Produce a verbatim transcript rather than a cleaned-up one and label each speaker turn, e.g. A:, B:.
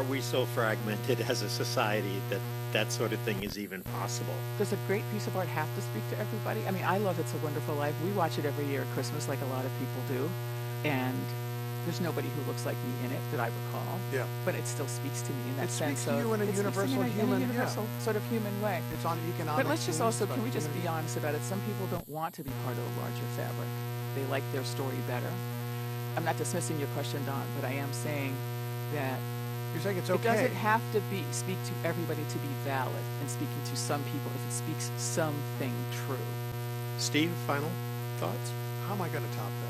A: Are we so fragmented as a society that that sort of thing is even possible?
B: Does a great piece of art have to speak to everybody? I mean, I love It's a Wonderful Life. We watch it every year at Christmas like a lot of people do, and there's nobody who looks like me in it that I recall.
C: Yeah.
B: But it still speaks to me in that
C: It
B: sense
C: speaks to
B: of
C: you in a
B: it speaks to me
C: universal
B: in a- in a
C: human- yeah.
B: universal sort of human way.
C: It's on economic
B: But let's just
C: themes,
B: also,
C: but
B: can we just
C: human-
B: be honest about it? Some people don't want to be part of the larger fabric. They like their story better. I'm not dismissing your question, Don, but I am saying that
C: You're saying it's
B: it
C: okay.
B: doesn't have to be speak to everybody to be valid, and speaking to some people if it speaks something true.
A: Steve, final thoughts?
C: How am I going to top